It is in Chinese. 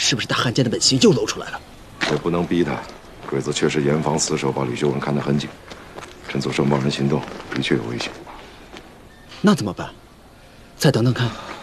是不是他汉奸的本性又露出来了？ 也不能逼他，鬼子确实严防死守，把吕秀文看得很紧。陈祖胜贸然行动，的确有危险。 那怎么办？再等等看。